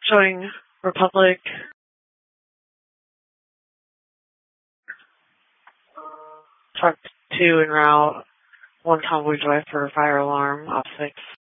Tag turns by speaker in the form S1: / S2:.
S1: Showing Republic. Truck 2 en route. 1 convoy joy for fire alarm, off 6.